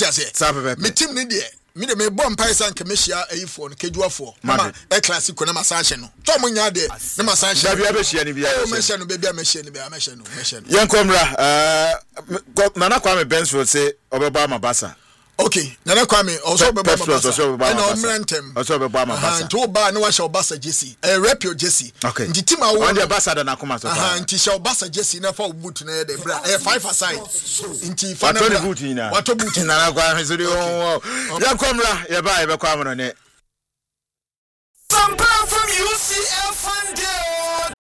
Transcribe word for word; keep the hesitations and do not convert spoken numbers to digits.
ase me team ni de me de me bomb paisa nke mehia ayifo no kejuafo ma e classic na masanche no to mo nya de na masanche da bia behia ni bia o mehia no be bia mehia ni bia mehia no mehia no yankomra eh nana Kwame Bensfield say obeba Mabasa. Okay, Nana Kwame also be Mabasa. And on Mentem. Also be Mabasa. And to ba no wa shall Basa Jesse. A repio Jesse. Okay. Nti tima wo. On the ambassador na kuma so. Aha, nti shall Basa Jesse na for boot na de bra. Eh five aside. Nti fa na boot na. Wato boot Nana Kwame so de o. Yankomra ye ba ye be kwa mo ne.